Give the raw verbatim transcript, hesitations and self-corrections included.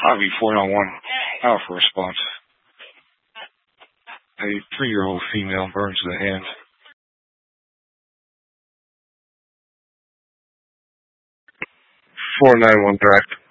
Ivy four nine one, Alpha response. A three-year-old female burns to the hand. four nine one direct.